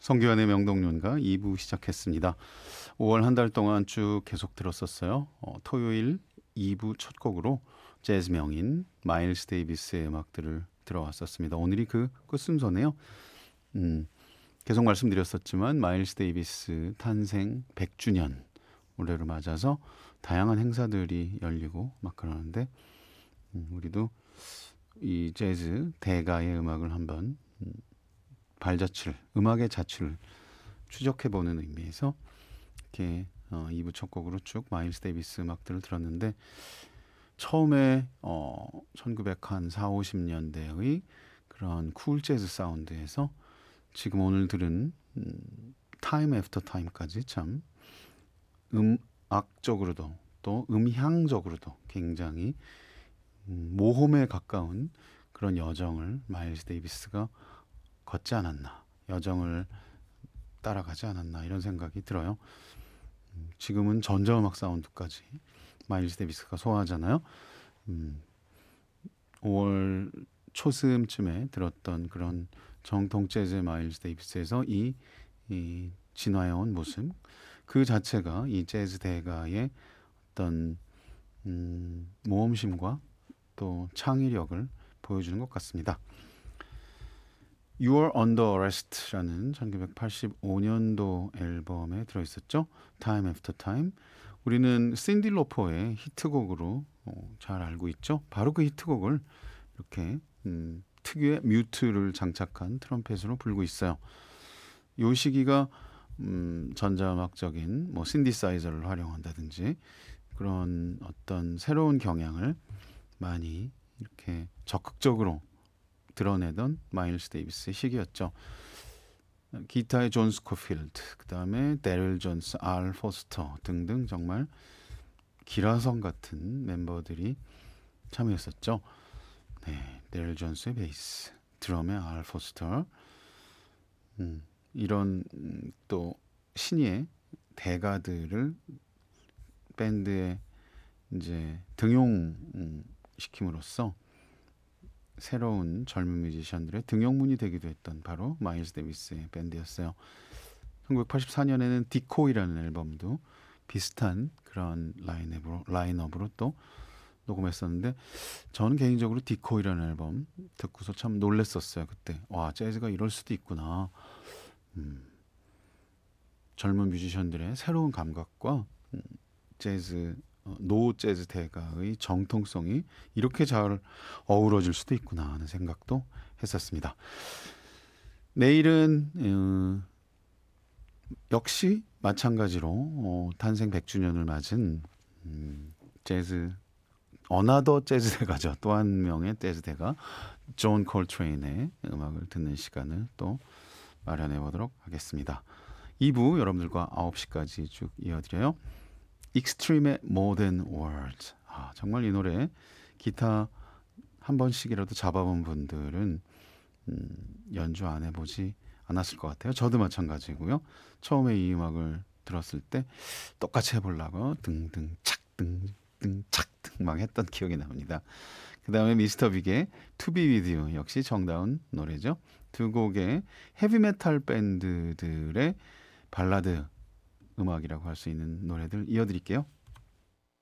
성규환의 명동윤가 2부 시작했습니다. 5월 한 달 동안 쭉 계속 들었었어요. 토요일 2부 첫 곡으로 재즈 명인 마일스 데이비스의 음악들을 들어왔었습니다. 오늘이 그 끝순서네요. 계속 말씀드렸었지만 마일스 데이비스 탄생 100주년 올해를 맞아서 다양한 행사들이 열리고 막 그러는데 우리도 이 재즈 대가의 음악을 한번 발자취를, 음악의 자취를 추적해보는 의미에서 이렇게 2부 첫 곡으로 쭉 마일스 데이비스 음악들을 들었는데 처음에 1940, 50년대의 그런 쿨 재즈 사운드에서 지금 오늘 들은 타임 애프터 타임까지 참 음악적으로도 또 음향적으로도 굉장히 모험에 가까운 그런 여정을 마일스 데이비스가 걷지 않았나, 여정을 따라가지 않았나 이런 생각이 들어요. 지금은 전자음악 사운드까지 마일스 데이비스가 소화하잖아요. 5월 초스음쯤에 들었던 그런 정통 재즈 마일스 데이비스에서 이 진화해온 모습 그 자체가 이 재즈 대가의 어떤 모험심과 또 창의력을 보여주는 것 같습니다. You're Under Arrest라는 1985년도 앨범에 들어있었죠. Time After Time. 우리는 샌디 로퍼의 히트곡으로 잘 알고 있죠. 바로 그 히트곡을 이렇게 특유의 뮤트를 장착한 트럼펫으로 불고 있어요. 이 시기가 전자음악적인 뭐 신디사이저를 활용한다든지 그런 어떤 새로운 경향을 많이 이렇게 적극적으로 드러내던 마일스 데이비스의 시기였죠. 기타의 존 스코필드, 그 다음에 데릴 존스, 알 포스터 등등 정말 기라성 같은 멤버들이 참여했었죠. 네, 데릴 존스의 베이스, 드럼의 알 포스터, 이런 또 신예의 대가들을 밴드에 이제 등용 시킴으로써 새로운 젊은 뮤지션들의 등용문이 되기도 했던 바로 마일스 데이비스의 밴드였어요. 1984년에는 디코이라는 앨범도 비슷한 그런 라인업으로 또 녹음했었는데 저는 개인적으로 디코이라는 앨범 듣고서 참 놀랬었어요. 그때 와, 재즈가 이럴 수도 있구나. 젊은 뮤지션들의 새로운 감각과 재즈 노 재즈 대가의 정통성이 이렇게 잘 어우러질 수도 있구나 하는 생각도 했었습니다. 내일은 역시 마찬가지로 탄생 100주년을 맞은 재즈 어나더 재즈 대가죠. 또 한 명의 재즈 대가 존 콜트레인의 음악을 듣는 시간을 또 마련해 보도록 하겠습니다. 2부 여러분들과 9시까지 쭉 이어드려요. 익스트림의 More Than Words. 정말 이 노래 기타 한 번씩이라도 잡아본 분들은 연주 안 해보지 않았을 것 같아요. 저도 마찬가지고요. 처음에 이 음악을 들었을 때 똑같이 해보려고 등등 착등등 착등 막 했던 기억이 납니다. 그 다음에 미스터 빅의 To Be With You 역시 정다운 노래죠. 두 곡의 헤비메탈 밴드들의 발라드 음악이라고 할 수 있는 노래들 이어드릴게요.